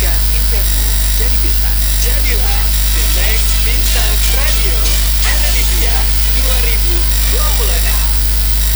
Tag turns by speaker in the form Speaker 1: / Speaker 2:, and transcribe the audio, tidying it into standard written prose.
Speaker 1: menjadikan impianmu jadi bisa. Jadilah The Next Bintang Radio Indonesia 2026.